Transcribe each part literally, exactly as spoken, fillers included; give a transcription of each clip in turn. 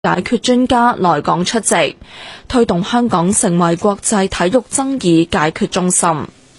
解決專家來港出席，推動香港成為國際體育爭議解決中心。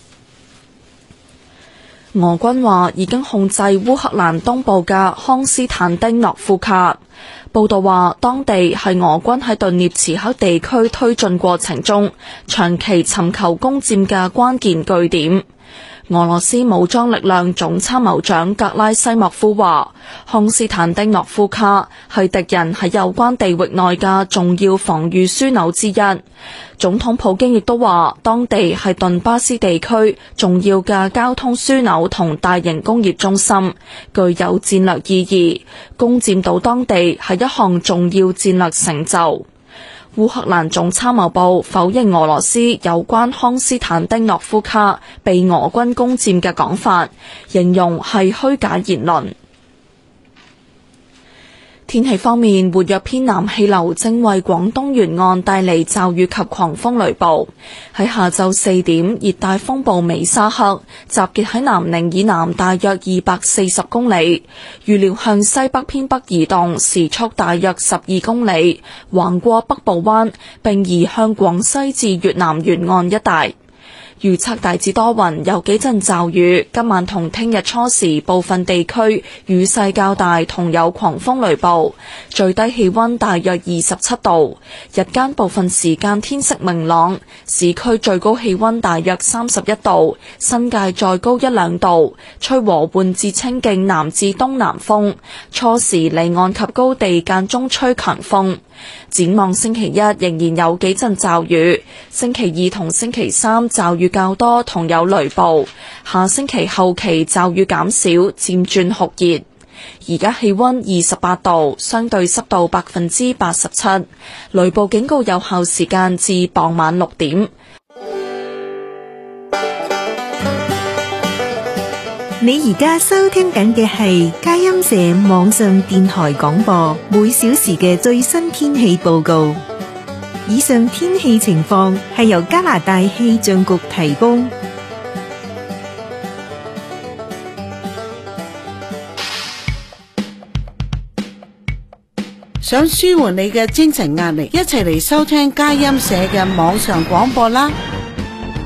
俄軍話已經控制烏克蘭東部嘅康斯坦丁諾夫卡。報道話，當地係俄軍喺頓涅茨克地區推進過程中長期尋求攻佔嘅關鍵據點。俄羅斯武裝力量總參謀長格拉西莫夫話，康斯坦丁諾夫卡係敵人喺有關地域內嘅重要防禦樞紐之一。總統普京亦都話，當地係頓巴斯地區重要嘅交通樞紐同大型工業中心，具有戰略意義。攻佔到當地係一項重要戰略成就。烏克蘭總參謀部否認俄羅斯有關康斯坦丁諾夫卡被俄軍攻佔嘅講法，形容係虛假言論。天氣方面，活躍偏南氣流正為廣東沿岸帶嚟驟雨及狂風雷暴。喺下晝四點，熱帶風暴美沙克集結喺南寧以南大約二百四十公里，預料向西北偏北移動，時速大約十二公里，橫過北部灣，並移向廣西至越南沿岸一帶。預測大致多雲，有幾陣驟雨。今晚同聽日初時，部分地區雨勢較大，同有狂風雷暴。最低氣溫大約二十七度，日間部分時間天色明朗。市區最高氣溫大約三十一度，新界再高一兩度。吹和緩至清勁南至東南風，初時離岸及高地間中吹強風。展望星期一仍然有幾陣驟雨，星期二同星期三驟雨較多同有雷暴，下星期後期驟雨減少，漸轉酷熱。而家氣溫二十八度，相對濕度百分之八十七，雷暴警告有效時間至傍晚六點。 你而家收聽緊嘅係佳音社網上電台廣播，每小時嘅最新天氣報告。以上天氣情況係由加拿大氣象局提供。 想舒緩你嘅精神壓力，一齊嚟收聽佳音社嘅網上廣播啦！